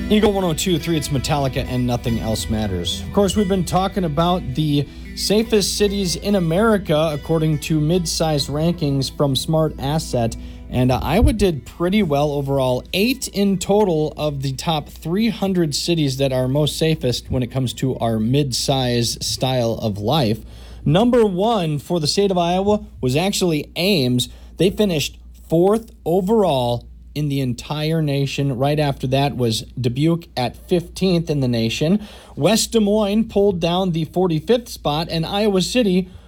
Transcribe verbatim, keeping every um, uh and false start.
Eagle one oh two point three, it's Metallica and Nothing Else Matters. Of course, we've been talking about the safest cities in America according to mid-sized rankings from Smart Asset, and uh, Iowa did pretty well overall. Eight in total of the top three hundred cities that are most safest when it comes to our mid-size style of life. Number one for the state of Iowa was actually Ames. They finished fourth overall in the entire nation. Right after that was Dubuque at fifteenth in the nation. West Des Moines pulled down the forty-fifth spot, and Iowa City